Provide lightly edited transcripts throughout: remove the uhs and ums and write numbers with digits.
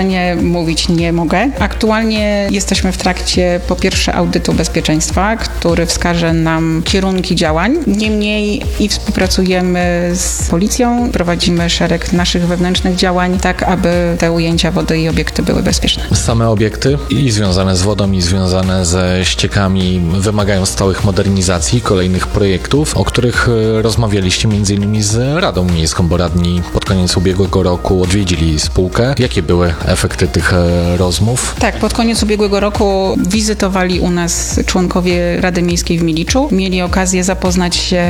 zagrożenie mówić nie mogę. Aktualnie jesteśmy w trakcie po pierwsze audytu bezpieczeństwa, który wskaże nam kierunki działań. Niemniej i współpracujemy z policją, prowadzimy szereg naszych wewnętrznych działań, tak aby te ujęcia wody i obiekty były bezpieczne. Same obiekty i związane z wodą, i związane ze ściekami wymagają stałych modernizacji, kolejnych projektów, o których rozmawialiście m.in. z Radą Miejską, bo radni pod koniec ubiegłego roku odwiedzili spółkę. Jakie były efekty tych rozmów? Tak, pod koniec ubiegłego roku wizytowali u nas członkowie Rady Miejskiej w Miliczu. Mieli okazję zapoznać się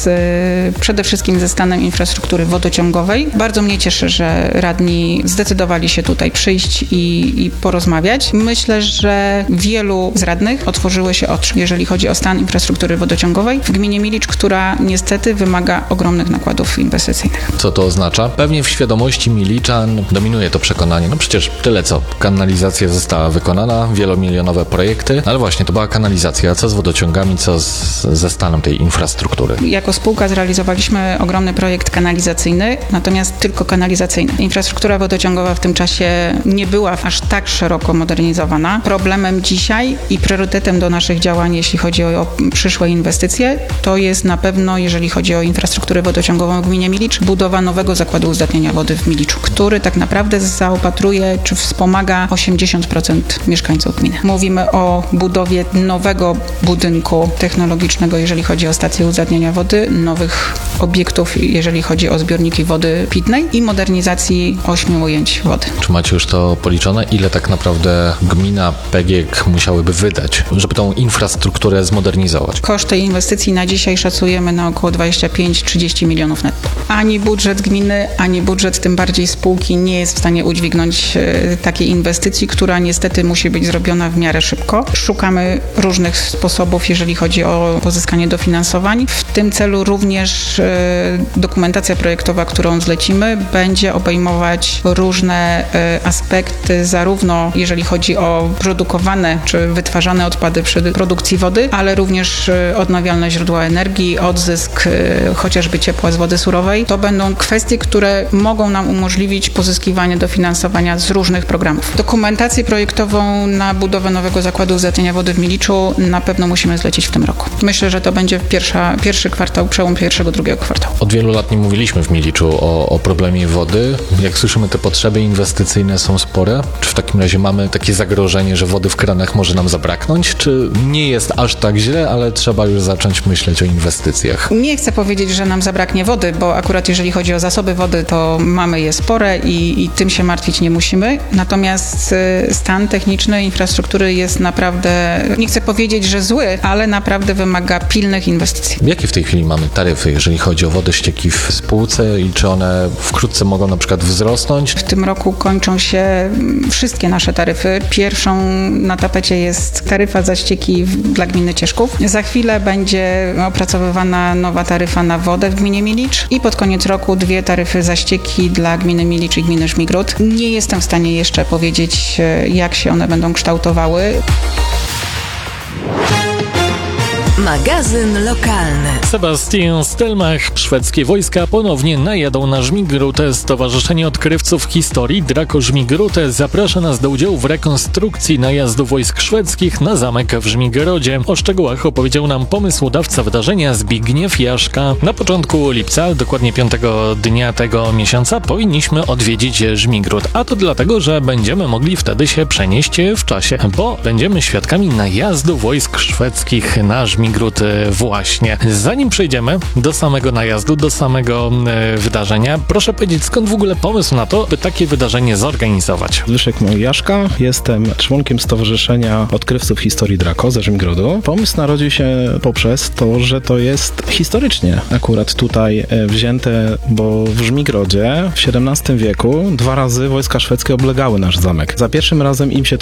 przede wszystkim ze stanem infrastruktury wodociągowej. Bardzo mnie cieszy, że radni zdecydowali się tutaj przyjść i porozmawiać. Myślę, że wielu z radnych otworzyły się oczy, jeżeli chodzi o stan infrastruktury wodociągowej w gminie Milicz, która niestety wymaga ogromnych nakładów inwestycyjnych. Co to oznacza? Pewnie w świadomości Miliczan dominuje to przekonanie. No przecież tyle co. Kanalizacja została wykonana, wielomilionowe projekty, ale właśnie to była kanalizacja. A co z wodociągami, co ze stanem tej infrastruktury? Jako spółka zrealizowaliśmy ogromny projekt kanalizacyjny, natomiast tylko kanalizacyjny. Infrastruktura wodociągowa w tym czasie nie była aż tak szeroko modernizowana. Problemem dzisiaj i priorytetem do naszych działań, jeśli chodzi o przyszłe inwestycje, to jest na pewno, jeżeli chodzi o infrastrukturę wodociągową w gminie Milicz, budowa nowego zakładu uzdatniania wody w Miliczu, który tak naprawdę zaopatruje czy wspomaga 80% mieszkańców gminy. Mówimy o budowie nowego budynku technologicznego, jeżeli chodzi o stację uzdatniania wody, nowych obiektów, jeżeli chodzi o zbiorniki wody pitnej i modernizacji 8 ujęć wody. Czy macie już to policzone? Ile tak naprawdę gmina, PGG musiałyby wydać, żeby tą infrastrukturę zmodernizować? Koszt tej inwestycji na dzisiaj szacujemy na około 25-30 milionów netto. Ani budżet gminy, ani budżet tym bardziej spółki nie jest w stanie udźwignąć takiej inwestycji, która niestety musi być zrobiona w miarę szybko. Szukamy różnych sposobów, jeżeli chodzi o pozyskanie dofinansowań. W tym celu również dokumentacja projektowa, którą zlecimy, będzie obejmować różne aspekty, zarówno jeżeli chodzi o produkowane czy wytwarzane odpady przy produkcji wody, ale również odnawialne źródła energii, odzysk chociażby ciepła z wody surowej. To będą kwestie, które mogą nam umożliwić pozyskiwanie dofinansowania z różnych programów. Dokumentację projektową na budowę nowego zakładu uzdatniania wody w Miliczu na pewno musimy zlecić w tym roku. Myślę, że to będzie pierwszy kwartał, przełom pierwszego, drugiego kwartału. Od wielu lat nie mówiliśmy w Miliczu o problemie wody. Jak słyszymy, te potrzeby inwestycyjne są spore. Czy w takim razie mamy takie zagrożenie, że wody w kranach może nam zabraknąć? Czy nie jest aż tak źle, ale trzeba już zacząć myśleć o inwestycjach? Nie chcę powiedzieć, że nam zabraknie wody, bo akurat jeżeli chodzi o zasoby wody, to mamy je spore i tym się martwić nie musimy. Natomiast stan techniczny infrastruktury jest naprawdę, nie chcę powiedzieć, że zły, ale naprawdę wymaga pilnych inwestycji. Jakie w tej chwili mamy taryfy, jeżeli chodzi o wodę, ścieki w spółce i czy one wkrótce mogą na przykład wzrosnąć? W tym roku kończą się wszystkie nasze taryfy. Pierwszą na tapecie jest taryfa za ścieki dla gminy Cieszków. Za chwilę będzie opracowywana nowa taryfa na wodę w gminie Milicz i pod koniec roku 2 taryfy za ścieki dla gminy Milicz i gminy Żmigród. Nie jestem w stanie jeszcze powiedzieć, jak się one będą kształtowały. Magazyn lokalny. Sebastian Stelmach. Szwedzkie wojska ponownie najadą na Żmigród. Stowarzyszenie Odkrywców Historii Draco Żmigród zaprasza nas do udziału w rekonstrukcji najazdu wojsk szwedzkich na zamek w Żmigrodzie. O szczegółach opowiedział nam pomysłodawca wydarzenia Zbigniew Jaszka. Na początku lipca, dokładnie 5 dnia tego miesiąca, powinniśmy odwiedzić Żmigród. A to dlatego, że będziemy mogli wtedy się przenieść w czasie, bo będziemy świadkami najazdu wojsk szwedzkich na Żmigród właśnie. Zanim przejdziemy do samego najazdu, do samego wydarzenia, proszę powiedzieć, skąd w ogóle pomysł na to, by takie wydarzenie zorganizować? Zbyszek Jaszka, jestem członkiem Stowarzyszenia Odkrywców Historii Draco ze Żmigrodu. Pomysł narodził się poprzez to, że to jest historycznie akurat tutaj wzięte, bo w Żmigrodzie w XVII wieku 2 razy wojska szwedzkie oblegały nasz zamek. Za pierwszym razem im się